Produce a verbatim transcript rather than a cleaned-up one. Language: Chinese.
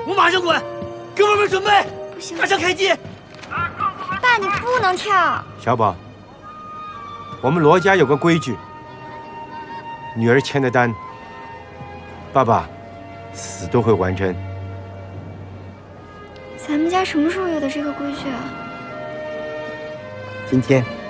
我马上滚，给我们准备， 不行， 马上开机。 爸，你不能跳。 小宝，我们罗家有个规矩，女儿签的单，爸爸死都会完成。 咱们家什么时候有的这个规矩啊？ 今天。